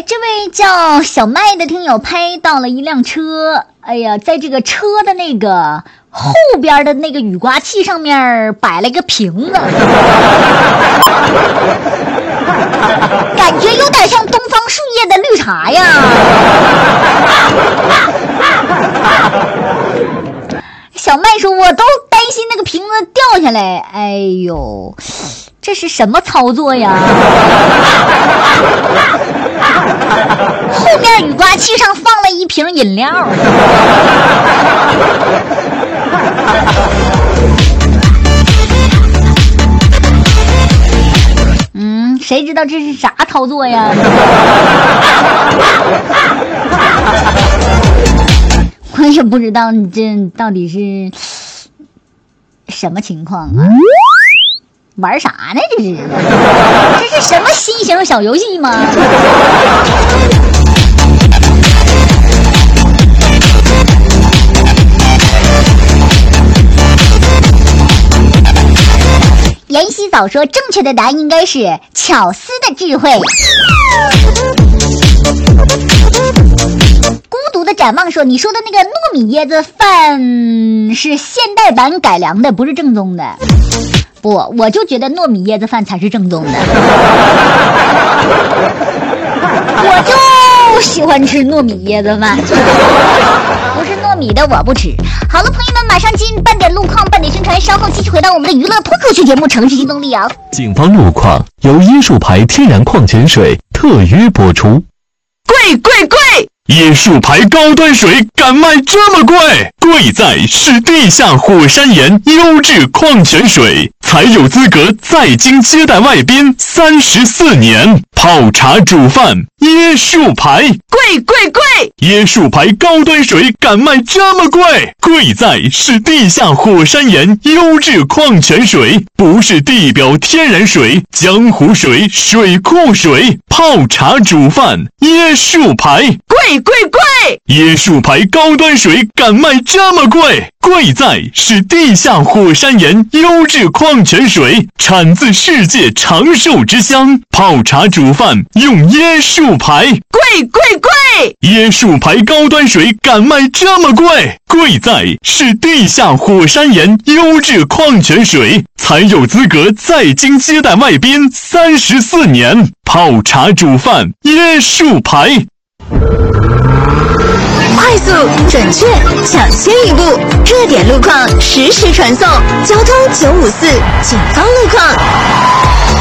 这位叫小麦的听友拍到了一辆车，哎呀，在这个车的那个后边的那个雨刮器上面摆了一个瓶子，感觉有点像东方树叶的绿茶呀。小麦说我都担心那个瓶子掉下来，哎呦，这是什么操作呀？后面雨刮器上放了一瓶饮料。谁知道这是啥操作呀？我也不知道你这到底是什么情况啊？玩啥呢？这是什么新型小游戏吗？妍希早说正确的答案应该是巧思的智慧。孤独的展望说，你说的那个糯米椰子饭是现代版改良的，不是正宗的。不，我就觉得糯米椰子饭才是正宗的。我就喜欢吃糯米椰子饭，不是糯米的我不吃。好了，朋友们，马上进半点路况，半点宣传，稍后继续回到我们的娱乐脱口秀节目《城市新动力》啊。 警方路况由椰树牌天然矿泉水特约播出。 贵贵贵！ 椰树牌高端水敢卖这么贵？贵在是地下火山岩优质矿泉水，才有资格在京接待外宾34年。泡茶煮饭，椰树牌， 贵贵贵！ 椰树牌高端水敢卖这么贵？贵在是地下火山岩优质矿泉水，不是地表天然水、江湖水、水库水。泡茶煮饭，椰树牌， 贵贵贵！ 椰树牌高端水敢卖这么贵？贵在是地下火山岩优质矿泉水，产自世界长寿之乡。泡茶煮饭用椰树牌， 贵贵贵！ 椰树牌高端水敢卖这么贵？贵在是地下火山岩优质矿泉水，才有资格在京接待外宾34年。泡茶煮饭，椰树牌。 快速、准确、抢先一步，热点路况实时传送，交通954警方路况。